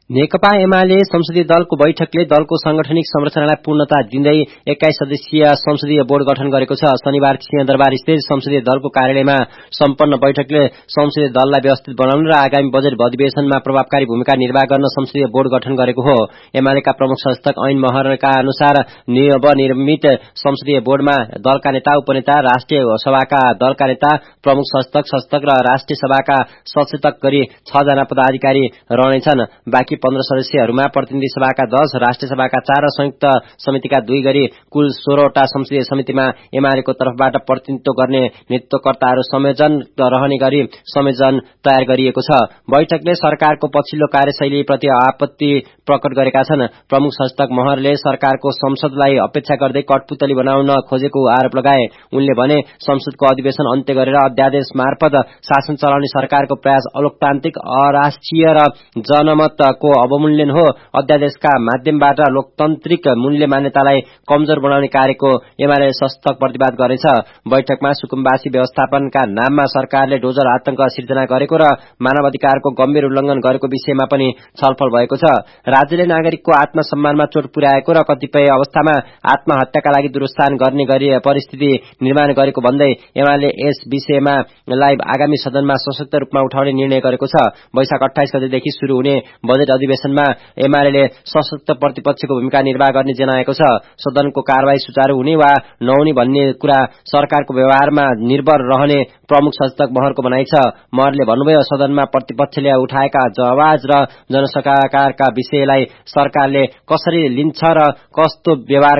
नेकपा एमाले संसदीय दलको बैठकले दलको सांगठनिक संरचनालाई पूर्णता दिँदै 21 सदस्यीय संसदीय बोर्ड गठन गरेको छ। शनिबार सिंहदरबार स्थित संसदीय दलको कार्यालयमा सम्पन्न बैठकले संसदीय दललाई व्यवस्थित बनाउन र आगामी बजेट अधिवेशनमा प्रभावकारी भूमिका निर्वाह गर्न संसदीय बोर्ड गठन गरेको हो। एमालेका प्रमुख संस्थक ऐन महरका अनुसार नवनिर्मित संसदीय बोर्डमा दलका नेता, उपनेता, राष्ट्रिय सभाका दलका नेता, प्रमुख संस्थक र राष्ट्रिय सभाका सचेतक गरी 6 जना पदाधिकारी रहनेछन्। बाँकी 15 सदस्यहरूमा प्रतिनिधि सभाका 10, राष्ट्रिय सभाका 4 र संयुक्त समितिका 2 गरी कुल 16 वटा संसदीय समितिमा एमालेको तर्फबाट प्रतिनिधित्व गर्ने नेतृत्वकर्ताहरू संयोजन रहने गरी संयोजन तयार गरिएको छ। बैठकले सरकारको पछिल्लो कार्यशैलीप्रति आपत्ति प्रकट गरेका छन्। प्रमुख संस्थक महरले सरकारको संसदलाई अपेक्षा गर्दै कठपुतली बनाउन खोजेको आरोप लगाए। उनले भने संसदको अधिवेशन अन्त्य गरेर अध्यादेश मार्फत शासन चलाउने सरकारको प्रयास अलोकतान्त्रिक, अराष्ट्रिय र जनमतको अवमूल्यन हो। अध्यादेशका माध्यमबाट लोकतान्त्रिक मूल्य मान्यतालाई कमजोर बनाउने कार्यको एमाले सशक्त प्रतिवाद गरेछ। बैठकमा सुकुम्बासी व्यवस्थापनका नाममा सरकारले डोजर आतंक सिर्जना गरेको र मानव अधिकारको गम्भीर उल्लंघन गरेको विषयमा पनि छलफल भएको छ। राज्यले नागरिकको आत्मसम्मानमा चोट पुर्याएको र कतिपय अवस्थामा आत्महत्याका लागि दुरुत्साहन गर्ने गरी परिस्थिति निर्माण गरेको भन्दै एमाले यस विषयमा आगामी सदनमा सशक्त रूपमा उठाउने निर्णय गरेको छ। वैशाख 28 गतेदेखि शुरू हुने बजेट अधिवेशनमा एमाले सशक्त प्रतिपक्षको भूमिका निर्वाह गर्ने जनाएको छ। सदनको कारबाही सुचारू हुने वा नहुने भन्ने कुरा सरकारको व्यवहारमा निर्भर रहने प्रमुख संस्थक महरको भनाइ छ। महरले भन्नुभयो, सदनमा प्रतिपक्षले उठाएका आवाज र जनसरकारका विषयलाई सरकारले कसरी लिन्छ र कस्तो व्यवहार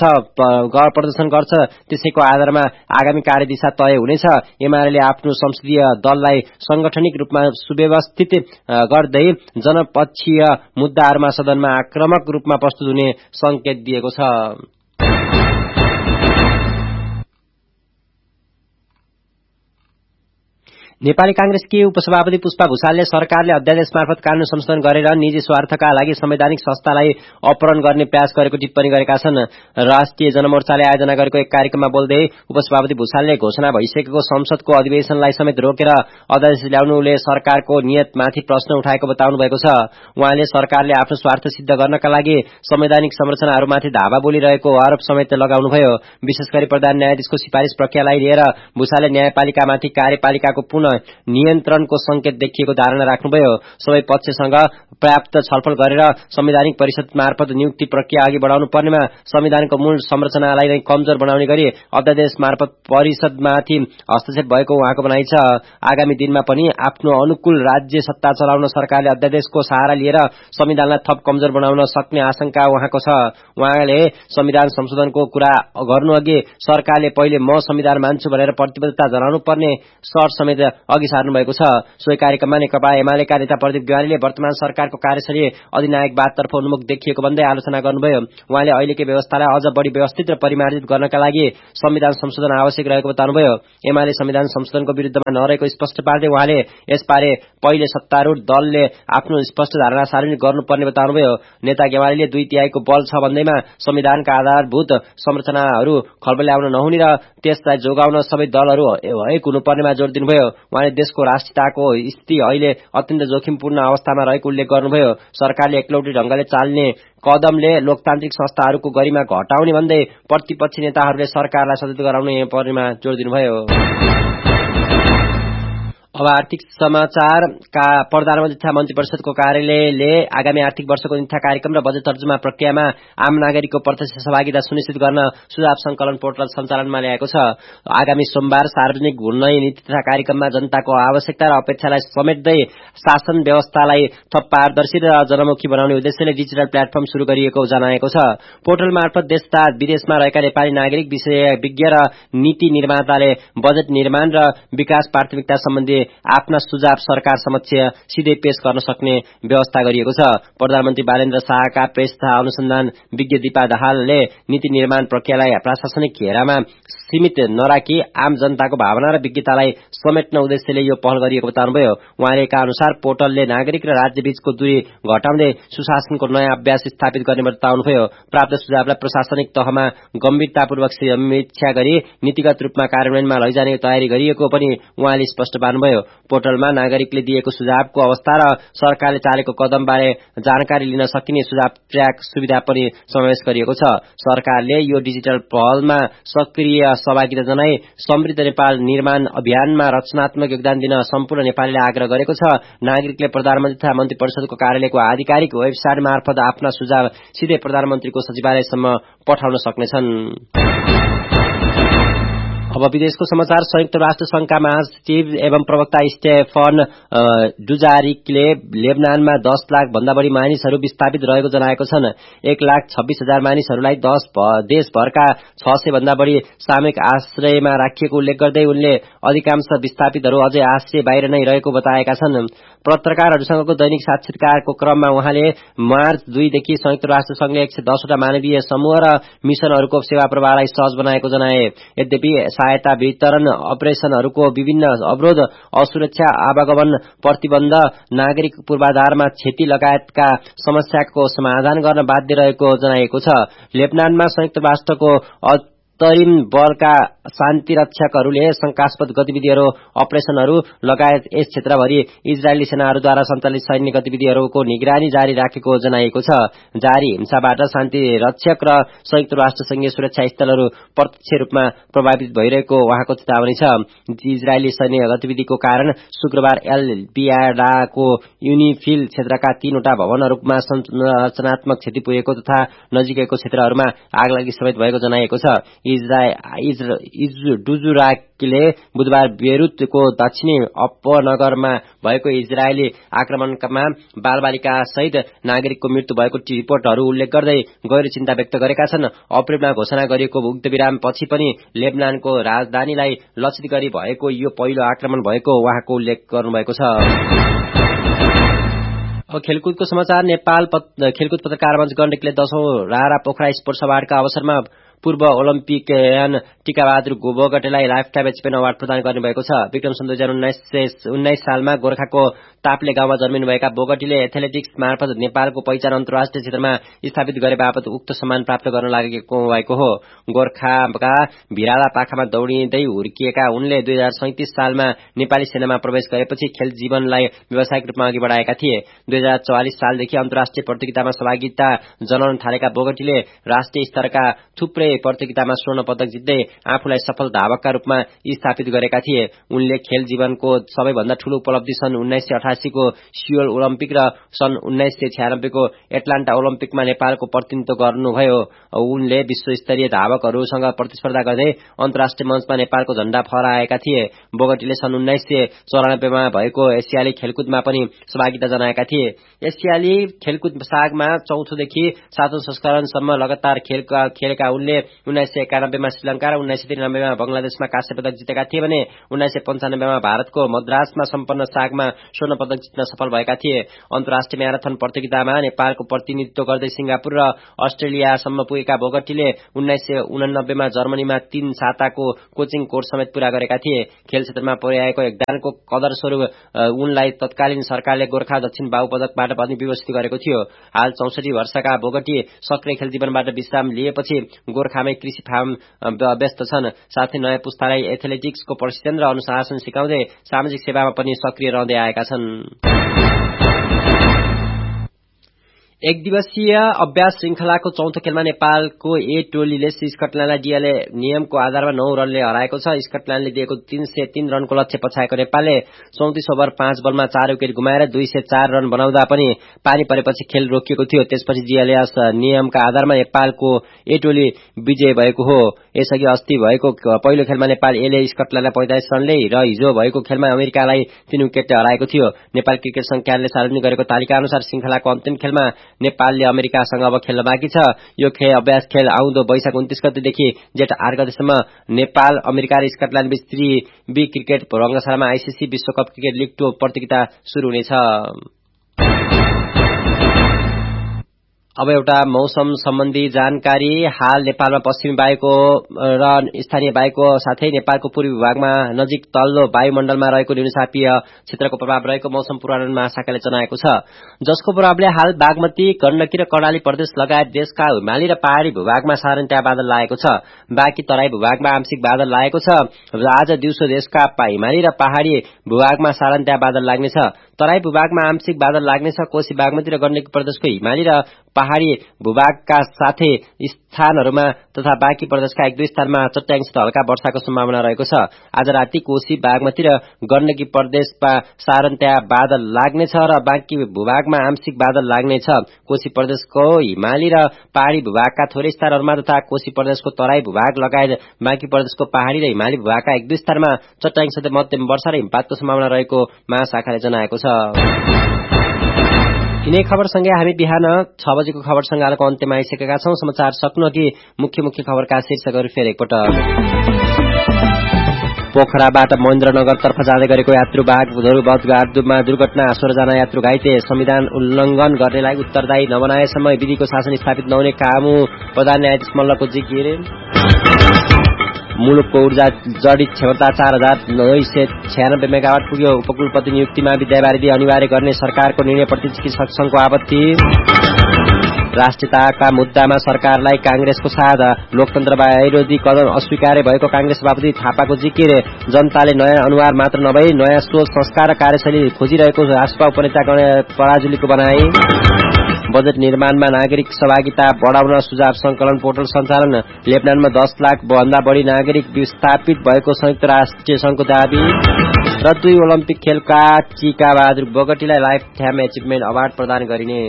प्रदर्शन गर्छ, त्यसैको आधारमा आगामी कार्यदिशा तय हुनेछ। एमाले आफ्नो संसदीय दललाई सांगठनिक रूपमा सुव्यवस्थित गर्दै जनपक्षीय मुद्दाहरूमा सदनमा आक्रामक रूपमा प्रस्तुत हुने संकेत दिएको छ। नेपाली कांग्रेसकी उपसभापति पुष्पा भुसालले सरकारले अध्यादेश मार्फत कानून संशोधन गरेर निजी स्वार्थका लागि संवैधानिक संस्थालाई अपहरण गर्ने प्रयास गरेको टिप्पणी गरेका छन्। राष्ट्रिय जनमोर्चाले आयोजना गरेको एक कार्यक्रममा बोल्दै उपसभापति भुसालले घोषणा भइसकेको संसदको अधिवेशनलाई समेत रोकेर अध्यादेश ल्याउनुले सरकारको नियतमाथि प्रश्न उठाएको बताउनु भएको छ। उहाँले सरकारले आफ्नो स्वार्थ सिद्ध गर्नका लागि संवैधानिक संरचनाहरूमाथि धावा बोलिरहेको आरोप समेत लगाउनुभयो। विशेष गरी प्रधान न्यायाधीशको सिफारिस प्रक्रियालाई लिएर भुसालले न्यायपालिकामाथि कार्यपालिकाको पुनः नियन्त्रणको संकेत देखिएको धारणा राख्नुभयो। सबै पक्षसँग पर्याप्त छलफल गरेर संवैधानिक परिषद मार्फत नियुक्ति प्रक्रिया अघि बढाउनु पर्नेमा संविधानको मूल संरचनालाई नै कमजोर बनाउने गरी अध्यादेश मार्फत परिषदमाथि हस्तक्षेप भएको उहाँको भनाइ छ। आगामी दिनमा पनि आफ्नो अनुकूल राज्य सत्ता चलाउन सरकारले अध्यादेशको सहारा लिएर संविधानलाई थप कमजोर बनाउन सक्ने आशंका उहाँको छ। उहाँले संविधान संशोधनको कुरा गर्नुअघि सरकारले पहिले म संविधान मान्छु भनेर प्रतिबद्धता जनाउनु पर्ने शर्त समेत अघि सार्नु भएको छ। सोही कार्यक्रममा नेकपा एमालेका नेता प्रदीप ग्यावालीले वर्तमान सरकारको कार्यशैली अधिनायकवादतर्फ उन्मुख देखिएको भन्दै आलोचना गर्नुभयो। उहाँले अहिलेकै व्यवस्थालाई अझ बढी व्यवस्थित र परिमार्जित गर्नका लागि संविधान संशोधन आवश्यक रहेको बताउनुभयो। एमाले संविधान संशोधनको विरुद्धमा नरहेको स्पष्ट पार्दै उहाँले यसबारे पहिले सत्तारूढ दलले आफ्नो स्पष्ट धारणा सार्वजनिक गर्नुपर्ने बताउनुभयो। नेता ग्यावालीले 2/3 को बल छ भन्दैमा संविधानका आधारभूत संरचनाहरू खलबल्याउन नहुने र त्यसलाई जोगाउन सबै दलहरू एक हुनुपर्नेमा जोड़ दिनुभयो। उहाँले देशको राष्ट्रियताको स्थिति अहिले अत्यन्त जोखिमपूर्ण अवस्थामा रहेको उल्लेख गर्नुभयो। सरकारले एकलौटी ढंगले चाल्ने कदमले लोकतान्त्रिक संस्थाहरूको गरिमा घटाउने भन्दै प्रतिपक्षी नेताहरूले सरकारलाई सचेत गराउनु पर्नेमा जोड़ दिनुभयो। अब आर्थिक समाचारका प्रधानमन्त्री तथा मन्त्री परिषदको कार्यालयले आगामी आर्थिक वर्षको नीति कार्यक्रम र बजेट तर्जुमा प्रक्रियामा आम नागरिकको प्रत्यक्ष सहभागिता सुनिश्चित गर्न सुझाव संकलन पोर्टल सञ्चालनमा ल्याएको छ। आगामी सोमबार सार्वजनिक हुने नीति तथा कार्यक्रममा जनताको आवश्यकता र अपेक्षालाई समेट्दै शासन व्यवस्थालाई थप पारदर्शी र जनमुखी बनाउने उद्देश्यले डिजिटल प्लेटफर्म शुरू गरिएको जनाएको छ। पोर्टल मार्फत देश तथा विदेशमा रहेका नेपाली नागरिक, विशेषज्ञ र नीति निर्माताले बजेट निर्माण र विकास प्राथमिकता सम्बन्धी आफ्ना सुझाव सरकार समक्ष सिधै पेश गर्न सक्ने व्यवस्था गरिएको छ। प्रधानमन्त्री बालेन्द्र शाहका प्रेस तथा अनुसन्धान विज्ञ दीपा दाहालले नीति निर्माण प्रक्रियालाई प्रशासनिक घेरामा सीमित नराखी आम जनताको भावना र विज्ञतालाई समेट्न उद्देश्यले यो पहल गरिएको बताउनुभयो। उहाँका अनुसार पोर्टलले नागरिक र राज्य बीचको दूरी घटाउँदै सुशासनको नयाँ अभ्यास स्थापित गर्ने बताउनुभयो। प्राप्त सुझावलाई प्रशासनिक तहमा गम्भीरतापूर्वक समीक्षा गरी नीतिगत रूपमा कार्यान्वयनमा लैजाने तयारी गरिएको पनि उहाँले स्पष्ट पार्नुभयो। बताउनुभयो। पोर्टलमा नागरिकले दिएको सुझावको अवस्था र सरकारले चालेको कदमबारे जानकारी लिन सकिने सुझाव ट्र्याक सुविधा पनि समावेश गरिएको छ। सरकारले यो डिजिटल पहलमा सक्रिय सहभागिता जनाई समृद्ध नेपाल निर्माण अभियानमा रचनात्मक योगदान दिन सम्पूर्ण नेपालीले आग्रह गरेको छ। नागरिकले प्रधानमन्त्री तथा मन्त्री परिषदको कार्यालयको आधिकारिक वेबसाइट मार्फत आफ्ना सुझाव सिधै प्रधानमन्त्रीको सचिवालयसम्म पठाउन सक्नेछन्। अब विदेशको समाचार। संयुक्त राष्ट्र संघका महासचिव एवं प्रवक्ता स्टेफन डुजारिकले लेबनानमा 10 लाख भन्दा बढी मानिसहरू विस्थापित रहेको जनाएको छन्। 1,26,000 मानिसहरूलाई देशभरका 600 भन्दा बढी सामूहिक आश्रयमा राखिएको उल्लेख गर्दै उनले अधिकांश विस्थापितहरू अझै आश्रय बाहिर नै रहेको बताएका छन्। पत्रकारहरूसँगको दैनिक साक्षात्कारको क्रममा उहाँले मार्च 2 देखि संयुक्त राष्ट्र संघले 110 वटा मानवीय समूह र मिशनहरूको सेवा प्रवाहलाई सहज बनाएको जनाए। यद्यपि सहायता वितरण अपरेशनहरूको विभिन्न अवरोध, असुरक्षा, आवागमन प्रतिबन्ध, नागरिक पूर्वाधारमा क्षति लगायतका समस्याको समाधान गर्न बाध्य रहेको जनाएको छ। लेबनानमा संयुक्त राष्ट्रको अन्तरिम बलका शान्तिरक्षकहरूले शंकास्पद गतिविधिहरू, अपरेशनहरू लगायत यस क्षेत्रभरि इजरायली सेनाहरूद्वारा सञ्चालित सैन्य गतिविधिहरूको निगरानी जारी राखेको जनाइएको छ। जारी हिंसाबाट शान्तिरक्षक र संयुक्त राष्ट्र संघीय सुरक्षा स्थलहरू प्रत्यक्ष रूपमा प्रभावित भइरहेको उहाँको चेतावनी छ। इजरायली सैन्य गतिविधिको कारण शुक्रबार एल बियाडाको युनिफिल क्षेत्रका 3 वटा भवनहरूमा संरचनात्मक क्षति पुगेको तथा नजिकैको क्षेत्रहरूमा आगलागी समेत भएको जनाइएको छ। डुजुराकले बुधबार बेरुतको दक्षिणी उपनगरमा भएको इजरायली आक्रमणमा बालबालिका सहित नागरिकको मृत्यु भएको रिपोर्टहरू उल्लेख गर्दै गहिरो चिन्ता व्यक्त गरेका छन्। अप्रिलमा घोषणा गरिएको युद्धविराम पछि पनि लेबनानको राजधानीलाई लक्षित गरी भएको यो पहिलो आक्रमण भएको उहाँको उल्लेख गर्नुभएको छ। अब खेलकुदको समाचार। नेपाल खेलकुद पत्रकार मञ्च गण्डकीले 10औं रारा पोखरा स्पोर्ट्स अवार्डका अवसरमा पूर्व ओलम्पिकियन टिकाबहादुर बोगटेलाई लाइफटाइम एचिभमेन्ट अवार्ड प्रदान गर्नुभएको छ। विक्रम सन् 2019 सालमा गोर्खाको ताप्ले गाउँमा जन्मिनुभएका बोगटीले एथलेटिक्स मार्फत नेपालको पहिचान अन्तर्राष्ट्रिय क्षेत्रमा स्थापित गरे बापत उक्त सम्मान प्राप्त गर्न लागेको भएको हो। गोर्खाका भिराला पाखामा दौडिँदै हुर्किएका उनले 2037 सालमा नेपाली सेनामा प्रवेश गरेपछि खेल जीवनलाई व्यावसायिक रूपमा अघि बढाएका थिए। 2044 सालदेखि अन्तर्राष्ट्रिय प्रतियोगितामा सहभागिता जनाउन थालेका बोगटीले राष्ट्रिय स्तरका थुप्रै प्रतियोगितामा स्वर्ण पदक जित्दै आफूलाई सफल धावकका रूपमा स्थापित गरेका थिए। उनले खेल जीवनको सबैभन्दा ठूलो उपलब्धि सन् 1988 को सियोल ओलम्पिक र सन् 1996 को एटलान्टा ओलम्पिकमा नेपालको प्रतिनिधित्व गर्नुभयो। उनले विश्वस्तरीय धावकहरूसँग प्रतिस्पर्धा गर्दै अन्तर्राष्ट्रिय मञ्चमा नेपालको झण्डा फहराएका थिए। बोगटीले सन् 1994 मा भएको एसियाली खेलकुदमा पनि सहभागिता जनाएका थिए। एसियाली खेलकुद सागमा 4औं देखि 7औं संस्करणसम्म लगातार खेलेका उनले 1991 मा श्रीलंका र 1993 मा बंगलादेशमा काँस्य पदक जितेका थिए भने 1995 मा भारतको मद्रासमा सम्पन्न सागमा स्वर्ण पदक जित्न सफल भएका थिए। अन्तर्राष्ट्रिय म्याराथन प्रतियोगितामा नेपालको प्रतिनिधित्व गर्दै सिंगापुर र अस्ट्रेलियासम्म पुगेका बोगटीले 1989 मा जर्मनीमा 3 साताको कोचिङ कोर्स समेत पूरा गरेका थिए। खेल क्षेत्रमा पुर्याएको योगदानको कदर स्वरूप उनलाई तत्कालीन सरकारले गोर्खा दक्षिण बाहु पदकबाट पनि विभूषित गरेको थियो। हाल 64 वर्षका बोगटी सक्रिय खेल जीवनबाट विश्राम लिएपछि गोर्खामै कृषि फार्म व्यस्त छन्। साथै नयाँ पुस्तालाई एथलेटिक्सको प्रशिक्षण र अनुशासन सिकाउँदै सामाजिक सेवामा पनि सक्रिय रहँदै आएका छन्। एक दिवसीय अभ्यास श्रृंखलाको चौथो खेलमा नेपालको ए टोलीले स्कटल्याण्डलाई डीएलए नियमको आधारमा 9 रनले हराएको छ। स्कटल्याण्डले दिएको 303 रनको लक्ष्य पछाएको नेपालले 34 ओभर 5 बलमा 4 विकेट गुमाएर 204 रन बनाउँदा पनि पानी परेपछि खेल रोकिएको थियो। त्यसपछि डीएलएस नियमका आधारमा नेपालको ए टोली विजय भएको हो। यसअघि अस्ति भएको पहिलो खेलमा नेपाल एले स्कटल्याण्डलाई 45 रनले र हिजो भएको खेलमा अमेरिकालाई 3 विकेटले हराएको थियो। नेपाल क्रिकेट संघले सार्वजनिक गरेको तालिका अनुसार श्रृंखलाको अन्तिम खेलमा नेपालले अमेरिकासँग अब खेल्न बाँकी छ। यो अभ्यास खेल आउँदो वैशाख 29 गतेदेखि जेठ 8 गतेसम्म नेपाल, अमेरिका र स्कटल्याण्ड बीच त्रिवी क्रिकेट रंगशालामा आईसीसी विश्वकप क्रिकेट लीग 2 प्रतियोगिता शुरू हुनेछ। अब एउटा मौसम सम्बन्धी जानकारी। हाल नेपालमा पश्चिमी वायुको र स्थानीय वायुको साथै नेपालको पूर्वी भागमा नजिक तल्लो वायुमण्डलमा रहेको न्यूनचापीय क्षेत्रको प्रभाव रहेको मौसम पूर्वानुमान महाशाखाले जनाएको छ, जसको प्रभावले हाल बागमती, गण्डकी र कर्णाली प्रदेश लगायत देशका हिमाली र पहाड़ी भूभागमा सारन्त्या बादल लागेको छ। बाँकी तराई भूभागमा आंशिक बादल लागेको छ। आज दिउँसो देशका हिमाली र पहाड़ी भूभागमा सारन्त्या बादल लाग्नेछ। तराई भूभागमा आंशिक बादल लाग्नेछ। कोशी, बागमती र गण्डकी प्रदेशको हिमाली र पहाड़ी भूभागका साथै स्थानहरूमा तथा बाँकी प्रदेशका 1-2 स्थानमा चट्याङसित हल्का वर्षाको सम्भावना रहेको छ। आज राति कोशी, बागमती र गण्डकी प्रदेशमा सारन्त्या बादल लाग्नेछ र बाँकी भूभागमा आंशिक बादल लाग्नेछ। कोशी प्रदेशको हिमाली र पहाड़ी भूभागका थोरै स्थानहरूमा तथा कोशी प्रदेशको तराई भूभाग लगायत बाँकी प्रदेशको पहाड़ी र हिमाली भूभागका 1-2 स्थानमा चट्याङसित मध्यम वर्षा र हिमपातको सम्भावना रहेको महाशाखाले जनाएको छ। यिनै खबरसँगै हामी बिहान 6 बजेको खबर संगालोको अन्त्यमा आइसकेका छौं। समाचार सक्नुअघि मुख्य मुख्य खबरका शीर्षकहरू फेरि एकपटक। पोखराबाट महेन्द्रनगरतर्फ जाँदै गरेको यात्रुवाहक बसमा दुर्घटना, 16 जना यात्रु घाइते। संविधान उल्लंघन गर्नेलाई उत्तरदायी नबनाएसम्म विधिको शासन स्थापित नहुने कामु प्रधान न्यायाधीश मल्लको जिकिर। मुलुकको ऊर्जा जडित क्षमता 4996 मेगावाट पुग्यो। उपकुलपति नियुक्तिमा विद्यावारिधि अनिवार्य गर्ने सरकारको निर्णयप्रति चिकित्सक संघको आपत्ति। राष्ट्रियताका मुद्दामा सरकारलाई कांग्रेसको साथ। लोकतन्त्र विरोधी कदम अस्वीकार्य भएको कांग्रेस सभापति थापाको जिकिर। जनताले नयाँ अनुहार मात्र नभई नयाँ सोच, संस्कार र कार्यशैली खोजिरहेको राष्ट्रपा उपनेता पराजुलीको भनाई। बजेट निर्माणमा नागरिक सहभागिता बढाउन सुझाव संकलन पोर्टल सञ्चालन। लेबनानमा 10 लाख भन्दा बढी नागरिक विस्थापित भएको संयुक्त राष्ट्र संघको दावी। र 2 ओलम्पिक खेलका टीका Bahadur बोगटीलाई life time achievement award प्रदान गरिने।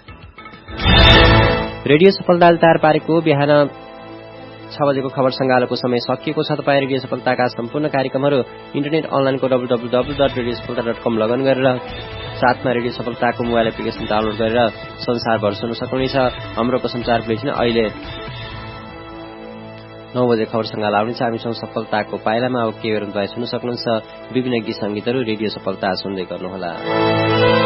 रेडियो सफलताले तयार पारेको बिहान 6 बजेको खबर संगालोको समय सकिएको छ। तपाईँ रेडियो सफलताका सम्पूर्ण कार्यक्रमहरू इन्टरनेट अनलाइनको www.radiosafalta.com लगइन गरेर साथमा रेडियो सफलताको मोबाइल एप्लिकेसन डाउनलोड गरेर संसारभर सुन्न सक्नुहुनेछ। हाम्रो प्रसञ्चार बुलेटिन अहिले 9 बजे खबर संगाल आउनेछ। हामीसँग सफलताको पाइलामा अब के गरौँ सुन्न सक्नुहुन्छ। विभिन्न गीत संगीतहरू रेडियो सफलता सुन्दै गर्नुहोला।